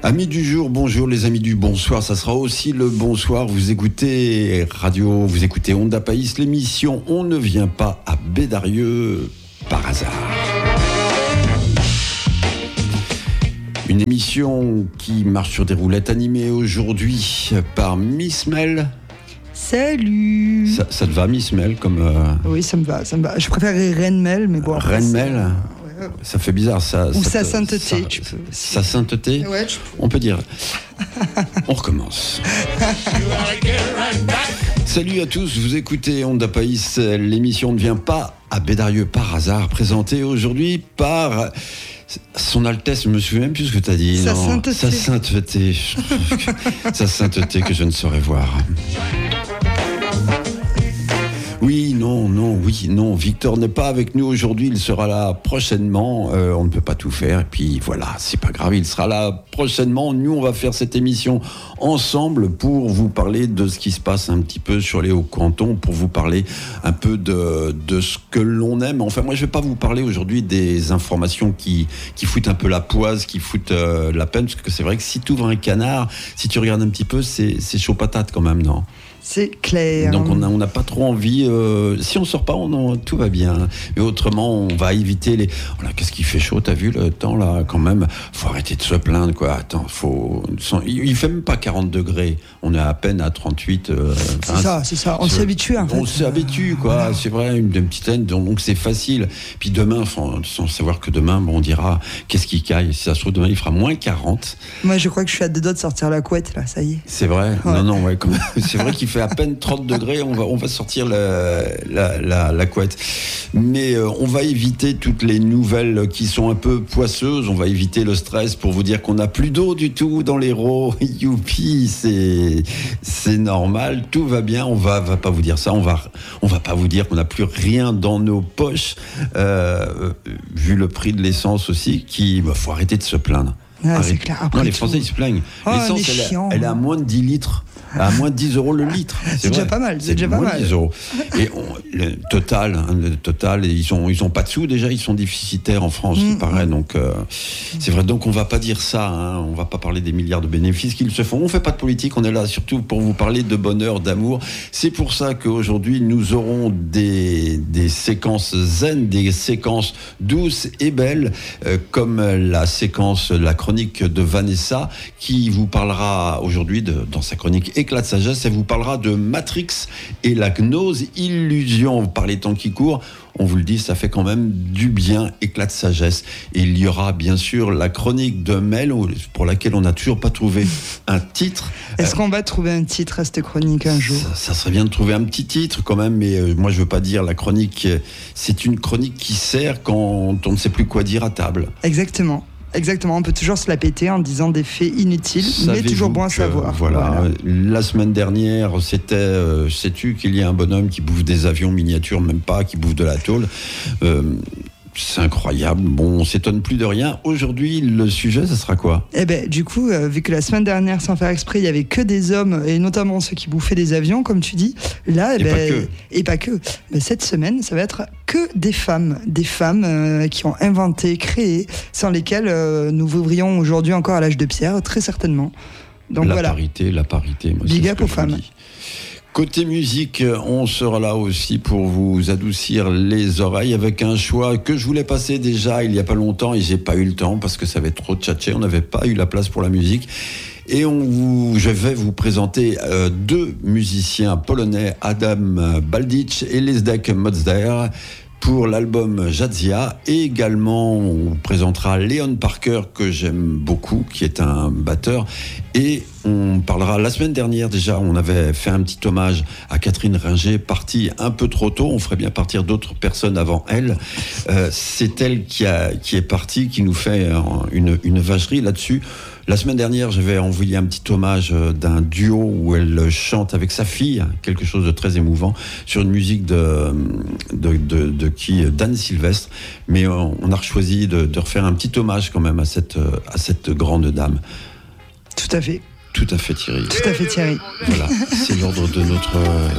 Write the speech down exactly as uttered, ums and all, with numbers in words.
Amis du jour, bonjour, les amis du bonsoir, ça sera aussi le bonsoir. Vous écoutez Radio, vous écoutez Onda País, l'émission On ne vient pas à Bédarieux par hasard. Une émission qui marche sur des roulettes, animée aujourd'hui par Miss Mel. Salut. Ça, ça te va, Miss Mel, comme euh... Oui, ça me va, ça me va. Je préférerais Reine Mel, mais bon. Reine Mel. Ça fait bizarre, ça. Ou ça sa te, sainteté, ça, tu peux aussi. Sa sainteté, ouais, tu peux. On peut dire. On recommence. Salut à tous, vous écoutez Onda País, l'émission ne vient pas à Bédarieux par hasard, présentée aujourd'hui par Son Altesse, je me souviens même plus ce que tu as dit. Sa non, sainteté. Sa sainteté. Sa sainteté que je ne saurais voir. Oui, non, non, oui, non. Victor n'est pas avec nous aujourd'hui. Il sera là prochainement. Euh, on ne peut pas tout faire. Et puis voilà, c'est pas grave. Il sera là prochainement. Nous, on va faire cette émission ensemble pour vous parler de ce qui se passe un petit peu sur les Hauts-Cantons, pour vous parler un peu de, de ce que l'on aime. Enfin, moi, je vais pas vous parler aujourd'hui des informations qui, qui foutent un peu la poisse, qui foutent euh, la peine, parce que c'est vrai que si tu ouvres un canard, si tu regardes un petit peu, c'est, c'est chaud patate quand même, non ? C'est clair. Donc on n'a on a pas trop envie. Euh, si on sort pas, on en, tout va bien. Mais autrement, on va éviter les. Oh là, qu'est-ce qu'il fait chaud, t'as vu le temps là, quand même. Faut arrêter de se plaindre, quoi. Attends, faut. Il, il fait même pas quarante degrés. On est à peine à trente-huit. Euh, c'est hein, ça, c'est ça. On s'y habitue en fait. On s'habitue, quoi. Voilà. C'est vrai, une, une petite haine. Donc, donc c'est facile. Puis demain, sans, sans savoir que demain, bon, on dira qu'est-ce qui caille. Si ça se trouve demain, il fera moins quarante. Moi, je crois que je suis à deux doigts de sortir la couette là. Ça y est. C'est vrai. Ouais. Non, non, ouais. Comme... c'est vrai qu'il fait à peine trente degrés, on va, on va sortir la, la, la, la couette. Mais euh, on va éviter toutes les nouvelles qui sont un peu poisseuses, on va éviter le stress pour vous dire qu'on n'a plus d'eau du tout dans l'Hérault. Youpi, c'est, c'est normal, tout va bien, on va, va pas vous dire ça, on va, on va pas vous dire qu'on n'a plus rien dans nos poches, euh, vu le prix de l'essence aussi, qui, bah, faut arrêter de se plaindre. Ah, c'est clair. Après non, les tout. Français ils se plaignent. Oh, l'essence, elle, chiant, elle est à moins de dix litres. À moins de dix euros le litre. C'est, c'est déjà pas mal. C'est, c'est déjà pas mal. dix euros. Et on, le Total, hein, le Total, ils ont, ils ont pas de sous déjà. Ils sont déficitaires en France, mmh. il paraît. Donc euh, c'est vrai. Donc on va pas dire ça. Hein, on va pas parler des milliards de bénéfices qu'ils se font. On fait pas de politique. On est là surtout pour vous parler de bonheur, d'amour. C'est pour ça qu'aujourd'hui nous aurons des, des séquences zen, des séquences douces et belles, euh, comme la séquence, la chronique de Vanessa, qui vous parlera aujourd'hui de, dans sa chronique Éclat de sagesse, elle vous parlera de Matrix et la gnose illusion. Par les temps qui courent, on vous le dit, ça fait quand même du bien, éclat de sagesse. Et il y aura bien sûr la chronique de Mel, pour laquelle on n'a toujours pas trouvé un titre. Est-ce euh, qu'on va trouver un titre à cette chronique un jour ? ça, ça serait bien de trouver un petit titre quand même, mais euh, moi je veux pas dire la chronique, c'est une chronique qui sert quand on ne sait plus quoi dire à table. Exactement. Exactement, on peut toujours se la péter en disant des faits inutiles, Savez-vous mais toujours bon à que, savoir. Voilà, voilà. La semaine dernière, c'était, euh, sais-tu qu'il y a un bonhomme qui bouffe des avions miniatures, même pas, qui bouffe de la tôle. Euh, C'est incroyable. Bon, on s'étonne plus de rien. Aujourd'hui, le sujet, ça sera quoi ? Eh ben, du coup, euh, vu que la semaine dernière, sans faire exprès, il y avait que des hommes, et notamment ceux qui bouffaient des avions, comme tu dis, là, eh et, ben, pas que. et pas que. Ben, cette semaine, ça va être que des femmes, des femmes euh, qui ont inventé, créé, sans lesquelles euh, nous vivrions aujourd'hui encore à l'âge de pierre, très certainement. Donc la voilà. parité, la parité. Moi, Big up aux femmes. Côté musique, on sera là aussi pour vous adoucir les oreilles avec un choix que je voulais passer déjà il y a pas longtemps et j'ai pas eu le temps parce que ça avait trop tchatché, on n'avait pas eu la place pour la musique. Et on vous, je vais vous présenter euh, deux musiciens polonais, Adam Baldich et Lezdek Mozder, pour l'album Jadzia. Et également, on vous présentera Leon Parker, que j'aime beaucoup, qui est un batteur. Et on parlera, la semaine dernière déjà, on avait fait un petit hommage à Catherine Ringer, partie un peu trop tôt. On ferait bien partir d'autres personnes avant elle. Euh, c'est elle qui, a, qui est partie, qui nous fait une, une vacherie là-dessus. La semaine dernière, j'avais envoyé un petit hommage d'un duo où elle chante avec sa fille, quelque chose de très émouvant, sur une musique de, de, de, de qui d'Anne Sylvestre. Mais on a choisi de, de refaire un petit hommage quand même à cette, à cette grande dame. Tout à fait. Tout à fait, Thierry. Tout à fait, Thierry. Voilà, c'est l'ordre de notre,